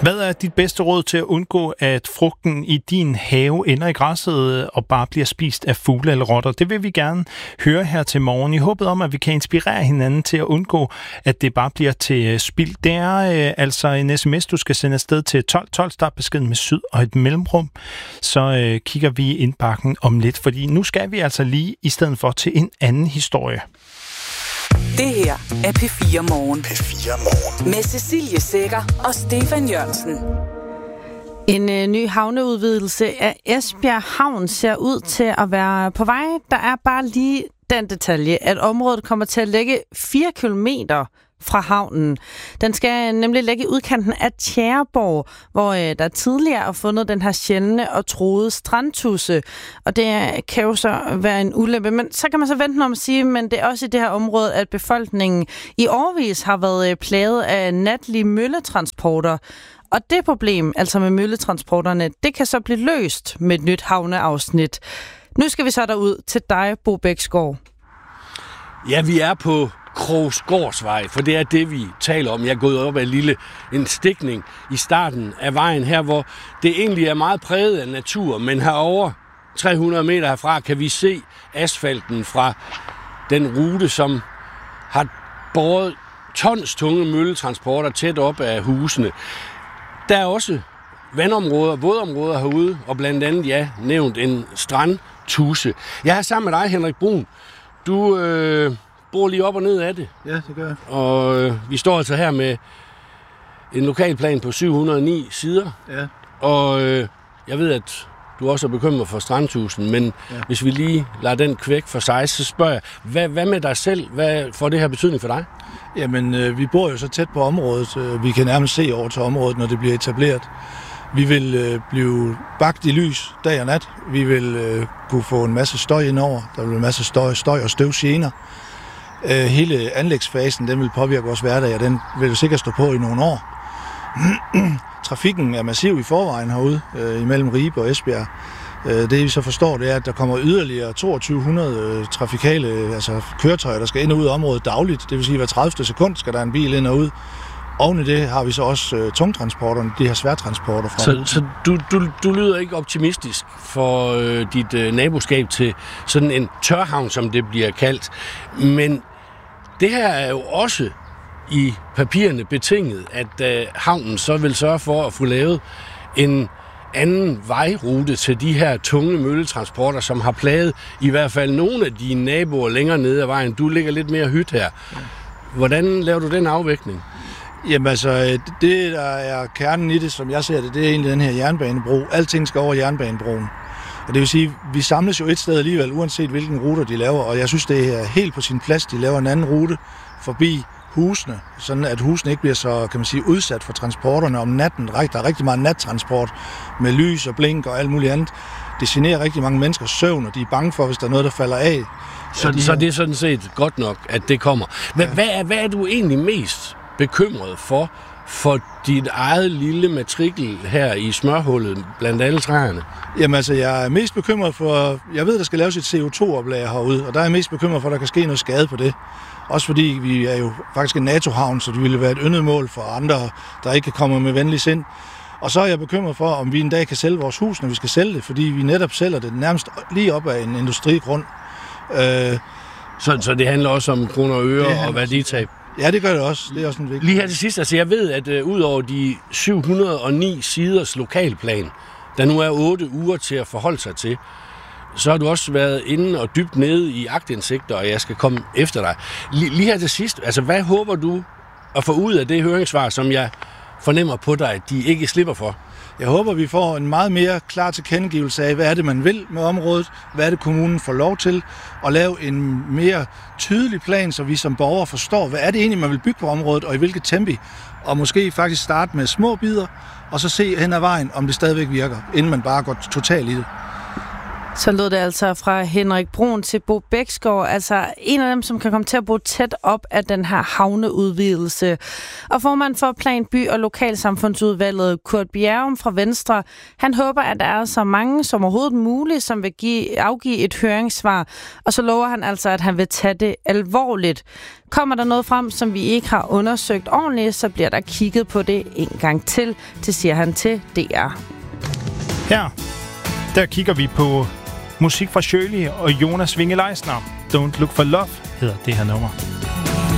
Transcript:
Hvad er dit bedste råd til at undgå, at frugten i din have ender i græsset og bare bliver spist af fugle eller rotter? Det vil vi gerne høre her til morgen, i håbet om, at vi kan inspirere hinanden til at undgå, at det bare bliver til spild. Det er altså en sms, du skal sende afsted til 1212, start beskeden med syd og et mellemrum. Så kigger vi i indbakken om lidt, fordi nu skal vi altså lige i stedet for til en anden historie. Det her er P4 Morgen. P4 Morgen. Med Cecilie Sækker og Stefan Jørgensen. En ny havneudvidelse af Esbjerg Havn ser ud til at være på vej. Der er bare lige den detalje, at området kommer til at ligge 4 kilometer fra havnen. Den skal nemlig ligge i udkanten af Tjæreborg, hvor der tidligere er fundet den her sjældne og truede strandtudse. Og det kan jo så være en ulempe. Men så kan man så vente om at sige, men det er også i det her område, at befolkningen i årevis har været plaget af natlige mølletransporter. Og det problem, altså med mølletransporterne, det kan så blive løst med et nyt havneafsnit. Nu skal vi så derud til dig, Bo Bæksgaard. Ja, vi er på Krogsgårdsvej, for det er det, vi taler om. Jeg er gået op ad en stikning i starten af vejen her, hvor det egentlig er meget præget af natur, men herovre 300 meter herfra kan vi se asfalten fra den rute, som har båret tons tunge mølletransporter tæt op af husene. Der er også vandområder, vådområder herude, og blandt andet, nævnt en strandtudse. Jeg er sammen med dig, Henrik Brun. Du bor lige op og ned af det. Ja, det gør jeg. Og vi står altså her med en lokalplan på 709 sider. Ja. Og jeg ved, at du også er bekymret for strandtusen, men hvis vi lige lader den kvæk for sig, så spørger jeg, hvad med dig selv? Hvad får det her betydning for dig? Jamen, vi bor jo så tæt på området. Vi kan nærmest se over til området, når det bliver etableret. Vi vil blive bagt i lys dag og nat. Vi vil kunne få en masse støj indover. Der vil være en masse støj og støvgener. Hele anlægsfasen, den vil påvirke vores hverdag, og den vil jo sikkert stå på i nogle år. Trafikken er massiv i forvejen herude, imellem Ribe og Esbjerg. Det vi så forstår, det er, at der kommer yderligere 2200 trafikale køretøjer, der skal ind og ud af området dagligt. Det vil sige, at hver 30. sekund skal der en bil ind og ud. Oven i det har vi så også tungtransporterne, de her sværtransporter fra. Så du lyder ikke optimistisk for dit naboskab til sådan en tørhavn, som det bliver kaldt. Men det her er jo også i papirerne betinget, at havnen så vil sørge for at få lavet en anden vejrute til de her tunge mølletransporter, som har plaget i hvert fald nogle af dine naboer længere nede ad vejen. Du ligger lidt mere hyt her. Hvordan laver du den afvægtning? Jamen altså, det der er kernen i det, som jeg ser det, det er egentlig den her jernbanebro. Alting skal over jernbanebroen. Og det vil sige, vi samles jo et sted alligevel, uanset hvilken ruter de laver. Og jeg synes, det er helt på sin plads, de laver en anden rute forbi husene, sådan at husene ikke bliver så, kan man sige, udsat for transporterne om natten. Der er rigtig meget nattransport med lys og blink og alt muligt andet. Det generer rigtig mange menneskers søvn, og de er bange for, hvis der er noget, der falder af. Så det er sådan set godt nok, at det kommer. Hvad er du egentlig mest bekymret for dit eget lille matrikel her i smørhullet blandt alle træerne? Jamen altså, jeg er mest bekymret for, jeg ved, der skal laves et CO2-oplag herude, og der er jeg mest bekymret for, at der kan ske noget skade på det. Også fordi vi er jo faktisk en NATO-havn, så det ville være et yndet mål for andre, der ikke kan komme med venlig sind. Og så er jeg bekymret for, om vi en dag kan sælge vores hus, når vi skal sælge det, fordi vi netop sælger det nærmest lige op af en industrigrund. Så det handler også om kroner og øre og værditab? Ja, det gør det også. Det er også en vigtig. Lige her til sidst, altså jeg ved, at ud over de 709 siders lokalplan, der nu er 8 uger til at forholde sig til, så har du også været inde og dybt nede i aktindsigter, og jeg skal komme efter dig. Lige her til sidst, altså hvad håber du at få ud af det høringssvar, som jeg fornemmer på dig, at de ikke slipper for? Jeg håber, vi får en meget mere klar tilkendegivelse af, hvad er det, man vil med området, hvad er det, kommunen får lov til, og lave en mere tydelig plan, så vi som borgere forstår, hvad er det egentlig, man vil bygge på området, og i hvilket tempi, og måske faktisk starte med små bidder, og så se hen ad vejen, om det stadigvæk virker, inden man bare går totalt i det. Så lød det altså fra Henrik Brun til Bo Bæksgaard, altså en af dem, som kan komme til at bo tæt op af den her havneudvidelse. Og formand for Plan By- og Lokalsamfundsudvalget, Kurt Bjerrum fra Venstre, han håber, at der er så mange som overhovedet muligt, som vil afgive et høringssvar. Og så lover han altså, at han vil tage det alvorligt. Kommer der noget frem, som vi ikke har undersøgt ordentligt, så bliver der kigget på det en gang til. Det siger han til DR. Her, der kigger vi på musik fra Shirley og Jonas Winge Leisner. Don't Look for Love hedder det her nummer.